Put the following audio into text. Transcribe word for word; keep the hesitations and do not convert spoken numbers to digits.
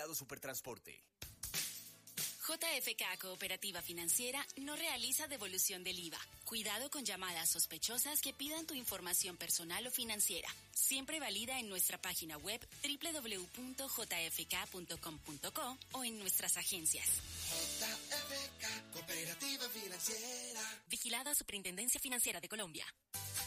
Vigilado Supertransporte. J F K Cooperativa Financiera no realiza devolución del I V A. Cuidado con llamadas sospechosas que pidan tu información personal o financiera. Siempre valida en nuestra página web doble u doble u doble u punto j f k punto com punto co o en nuestras agencias. J F K Cooperativa Financiera. Vigilada Superintendencia Financiera de Colombia.